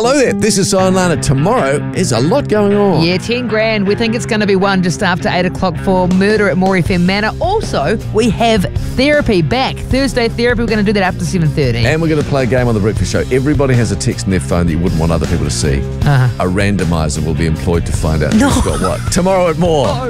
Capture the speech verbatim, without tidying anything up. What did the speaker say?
Hello there, this is Sion Lana. Tomorrow is a lot going on. Yeah, ten grand. We think it's going to be one just after eight o'clock for Murder at More F M Manor. Also, we have therapy back. Thursday therapy, we're going to do that after seven thirty. And we're going to play a game on The Breakfast Show. Everybody has a text in their phone that you wouldn't want other people to see. Uh-huh. A randomizer will be employed to find out No. who's got what. Tomorrow at More.